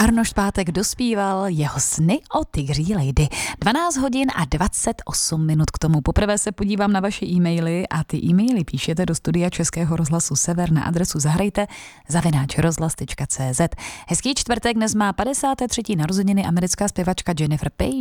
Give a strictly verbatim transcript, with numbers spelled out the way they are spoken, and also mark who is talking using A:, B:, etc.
A: Arnošt Pátek dospíval jeho sny o tygří lady. dvanáct hodin a dvacet osm minut k tomu. Poprvé se podívám na vaše e-maily a ty e-maily píšete do studia Českého rozhlasu Sever na adresu zahrajte zavináč rozhlas tečka cé zet. Hezký čtvrtek, dnes má padesáté třetí narozeniny americká zpěvačka Jennifer Page.